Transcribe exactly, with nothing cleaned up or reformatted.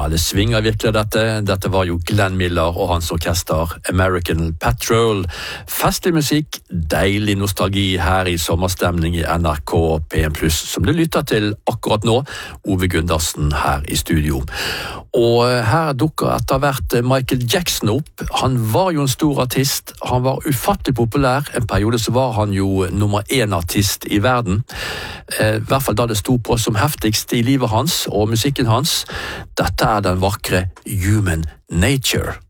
det svinger virkelig dette. Dette var jo Glenn Miller og hans orkester American Patrol. Festlig musikk, deilig nostalgi her i sommerstemning i N R K P en pluss, som du lytter til akkurat nå. Ove Gundersen her i studio. Og her dukker etter hvert Michael Jackson opp. Han var jo en stor artist, han var ufattelig populær. En periode så var han jo nummer én artist i verden. I hvert fall da det sto på som heftigst i livet hans og musikken hans. Dette er den vakre Human Nature.